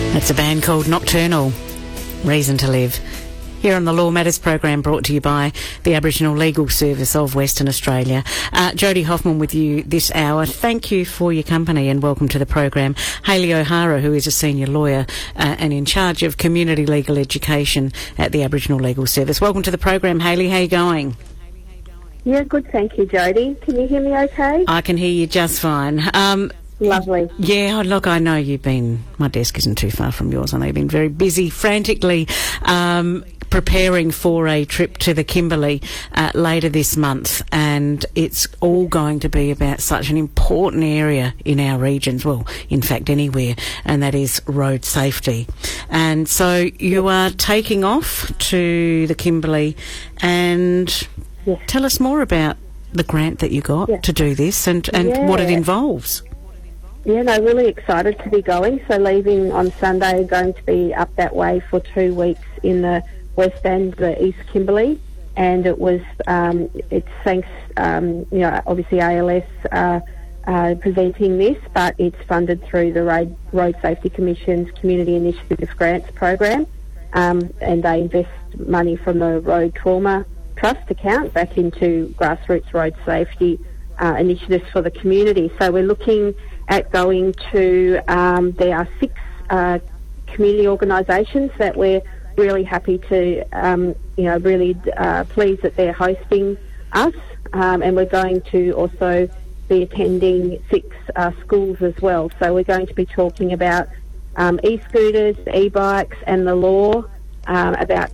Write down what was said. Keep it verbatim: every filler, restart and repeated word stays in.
That's a band called Nocturnal, Reason to Live. Here on the Law Matters program, brought to you by the Aboriginal Legal Service of Western Australia. Uh, Jody Hoffman with you this hour. Thank you for your company and welcome to the program. Hayley O'Hara, who is a senior lawyer uh, and in charge of community legal education at the Aboriginal Legal Service. Welcome to the program, Hayley. How are you going? Yeah, good, thank you, Jody. Can you hear me okay? I can hear you just fine. Um, Lovely. Yeah, look, I know you've been, my desk isn't too far from yours. I know you've been very busy, frantically um, preparing for a trip to the Kimberley uh, later this month, and it's all going to be about such an important area in our regions, well, in fact, anywhere, and that is road safety. And so you are taking off to the Kimberley, and yes. Tell us more about the grant that you got yes. to do this and, and yeah. what it involves. Yeah, no, really excited to be going. So leaving on Sunday, going to be up that way for two weeks in the West End, the East Kimberley, and it was um, it's thanks, um, you know, obviously A L S uh, uh, presenting this, but it's funded through the Road, Road Safety Commission's Community Initiatives Grants program, um, and they invest money from the Road Trauma Trust account back into grassroots road safety uh, initiatives for the community. So we're looking at going to, um, there are six uh, community organisations that we're really happy to, um, you know, really uh, pleased that they're hosting us, um, and we're going to also be attending six uh, schools as well. So we're going to be talking about um, e-scooters, e-bikes and the law, um, about